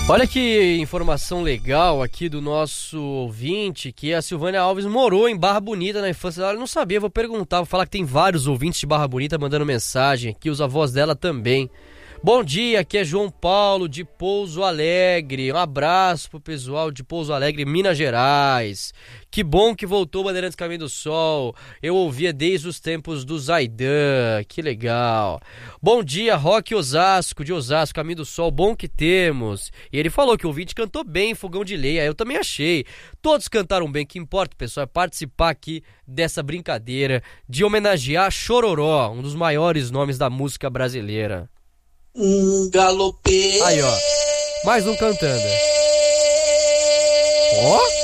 Olha que informação legal aqui do nosso ouvinte, que a Silvânia Alves morou em Barra Bonita na infância dela. Eu não sabia, vou perguntar, vou falar que tem vários ouvintes de Barra Bonita mandando mensagem aqui, os avós dela também. Bom dia, aqui é João Paulo de Pouso Alegre. Um abraço pro pessoal de Pouso Alegre, Minas Gerais. Que bom que voltou o Bandeirantes Caminho do Sol. Eu ouvia desde os tempos do Zaidan. Que legal. Bom dia, Rock Osasco, de Osasco, Caminho do Sol. Bom que temos. E ele falou que o ouvinte cantou bem, Fogão de Lenha. Eu também achei. Todos cantaram bem. O que importa, pessoal, é participar aqui dessa brincadeira de homenagear Chororó, um dos maiores nomes da música brasileira. Galopê. Aí, ó. Mais um cantando. Ó.